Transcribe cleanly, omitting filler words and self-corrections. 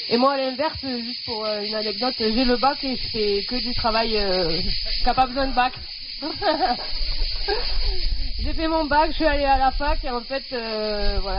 Et moi, à l'inverse, juste pour une anecdote, j'ai le bac et je fais que du travail qui n'a pas besoin de bac. J'ai fait mon bac, je suis allée à la fac et en fait, voilà.